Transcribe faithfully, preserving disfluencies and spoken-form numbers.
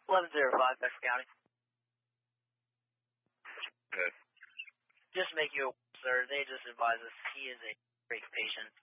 eleven zero five, Bedford County. Good. Just to make you aware, sir, they just advise us he is a great patient.